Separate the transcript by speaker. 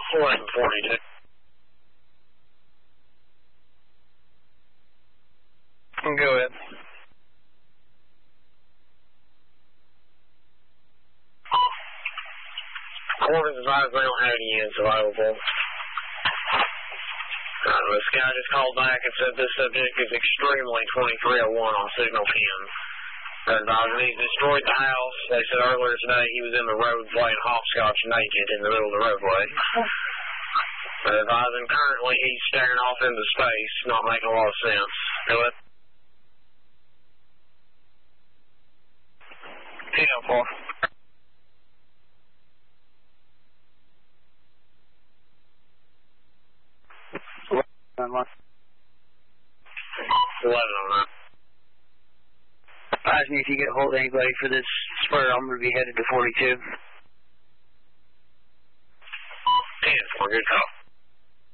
Speaker 1: 1142.
Speaker 2: Go ahead.
Speaker 1: Corbin's advised they don't have any units available. This guy just called back and said this subject is extremely 2301 on signal 10. They're advising he's destroyed the house. They said earlier today he was in the road playing hopscotch naked in the middle of the roadway. They're advising currently he's staring off into space, not making a lot of sense. Go ahead.
Speaker 2: 10-4. On 1.
Speaker 1: 1109.
Speaker 2: Advise me if you get a hold of anybody for this spur, I'm going to be headed to 42.
Speaker 1: 10-4, good call.